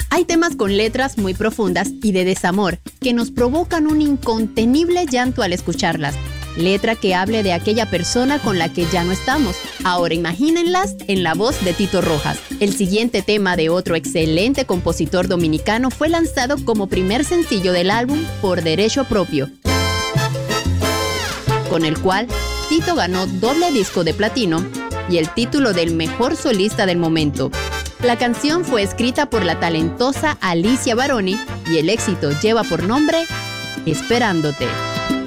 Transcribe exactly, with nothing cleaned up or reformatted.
Hay temas con letras muy profundas y de desamor que nos provocan un incontenible llanto al escucharlas. Letra que hable de aquella persona con la que ya no estamos. Ahora imagínenlas en la voz de Tito Rojas. El siguiente tema de otro excelente compositor dominicano fue lanzado como primer sencillo del álbum Por Derecho Propio, con el cual Tito ganó doble disco de platino y el título del mejor solista del momento. La canción fue escrita por la talentosa Alicia Baroni y el éxito lleva por nombre Esperándote.